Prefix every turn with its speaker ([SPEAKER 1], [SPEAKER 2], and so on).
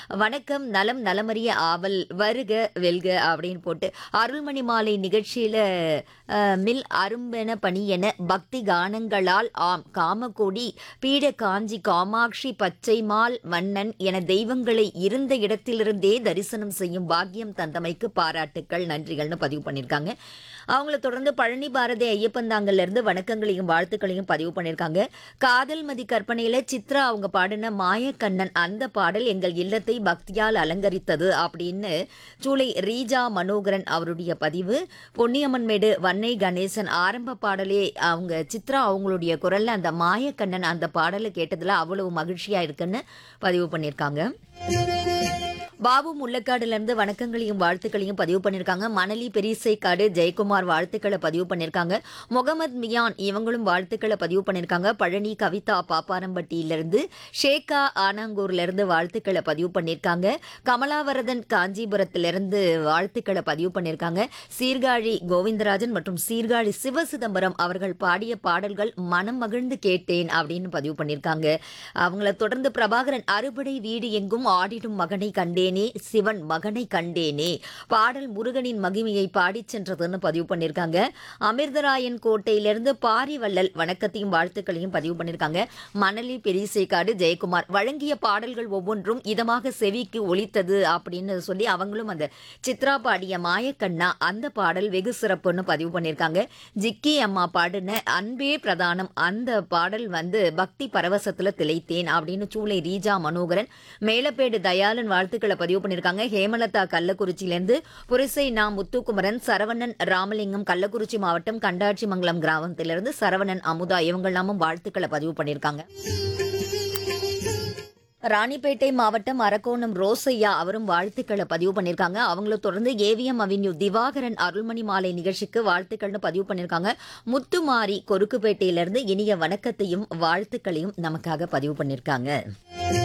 [SPEAKER 1] வணக்கம், நலம் நலமறிய ஆவல், வருக வெல்க அப்படின்னு போட்டு அருள்மணி மாலை நிகழ்ச்சியில மில் அரும்பென பணியென பக்தி கானங்களால் ஆம் காமகோடி பீட காஞ்சி காமாட்சி பச்சைமால் மன்னன் என தெய்வங்களை இருந்த இடத்திலிருந்தே தரிசனம் செய்யும் பாக்கியம் தந்தமைக்கு பாராட்டுக்கள், நன்றிகள்னு பதிவு பண்ணியிருக்காங்க. அவங்கள தொடர்ந்து பழனி பாரதி ஐயப்பந்தாங்கல்ல இருந்து வணக்கங்களையும் வாழ்த்துக்களையும் பதிவு பண்ணியிருக்காங்க. காதல் மதி கற்பனையில சித்ரா அவங்க பாடின மாயக்கண்ணன் அந்த பாடல் எங்கள் இல்லத்தை பக்தியால் அலங்கரித்தது அப்படின்னு சூளை ரீஜா மனோகரன் அவருடைய பதிவு. பொன்னியம்மன்மேடு வன்னை கணேசன் ஆரம்ப பாடலே அவங்க சித்ரா அவங்களுடைய குரல்ல அந்த மாயக்கண்ணன் அந்த பாடலை கேட்டதுல அவ்வளவு மகிழ்ச்சியா இருக்குன்னு பதிவு பண்ணியிருக்காங்க. பாபு முள்ளக்காடுல இருந்து வணக்கங்களையும் வாழ்த்துக்களையும் பதிவு பண்ணியிருக்காங்க. மணலி பெரிசைக்காடு ஜெயக்குமார் வாழ்த்துக்களை பதிவு பண்ணியிருக்காங்க. முகமது மியான் இவங்களும் வாழ்த்துக்களை பதிவு பண்ணியிருக்காங்க. பழனி கவிதா பாப்பாரம்பட்டியிலிருந்து, ஷேகா ஆனாங்கூர்ல இருந்து வாழ்த்துக்களை பதிவு பண்ணியிருக்காங்க. கமலாவரதன் காஞ்சிபுரத்திலிருந்து வாழ்த்துக்களை பதிவு பண்ணியிருக்காங்க. சீர்காழி கோவிந்தராஜன் மற்றும் சீர்காழி சிவசிதம்பரம் அவர்கள் பாடிய பாடல்கள் மனம் மகிழ்ந்து கேட்டேன் அப்படின்னு பதிவு பண்ணியிருக்காங்க. அவங்கள தொடர்ந்து பிரபாகரன் அறுபடை வீடு எங்கும் ஆடிடும் மகனை கண்டேன், சிவன் மகனை கண்டேனே பாடல் முருகனின் மகிமையை பாடிச் சென்றதுன்னு பதிவு பண்ணியிருக்காங்க. அமிர்தராயன் கோட்டையிலிருந்து பாரிவள்ளல் வணக்கத்தையும் வாழ்த்துக்களையும் பதிவு பண்ணியிருக்காங்க. மணலி பெரிசைக்காடு ஜெயக்குமார் வழங்கிய பாடல்கள் ஒவ்வொன்றும் இதமாக செவிக்கு ஒலித்தது அப்படின்னு சொல்லி அவங்களும் அந்த சித்ரா பாடிய மாயக்கண்ணா அந்த பாடல் வெகு சிறப்புன்னு பதிவு பண்ணியிருக்காங்க. ஜிக்கி அம்மா பாடின அன்பே பிரதானம் அந்த பாடல் பக்தி பரவசத்துல திளைத்தேன் அப்படின்னு சூளை ரீஜா மனோகரன் மேலப்பேடு தயாளன் வாழ்த்துக்களை பதிவு பண்ணியிருக்காங்க. ஹேமலதா கள்ளக்குறிச்சியிலிருந்து, புரிசை நா முத்துக்குமரன், சரவணன் ராமலிங்கம் கள்ளக்குறிச்சி மாவட்டம் கண்டாட்சிமங்கலம் கிராமத்திலிருந்து சரவணன் அமுதா இவங்கெல்லாமும் வாழ்த்துக்களை பதிவு பண்ணியிருக்காங்க. ராணிப்பேட்டை மாவட்டம் அரக்கோணம் ரோசையா அவரும் வாழ்த்துக்களை பதிவு பண்ணியிருக்காங்க. அவங்கள தொடர்ந்து ஏவிஎம் அவென்யூ திவாகரன் அருள்மணி மாலை நிகழ்ச்சிக்கு வாழ்த்துக்கள்னு பதிவு பண்ணியிருக்காங்க. முத்துமாரி கொருக்குப்பேட்டையிலிருந்து இனிய வணக்கத்தையும் வாழ்த்துக்களையும் நமக்காக பதிவு பண்ணியிருக்காங்க.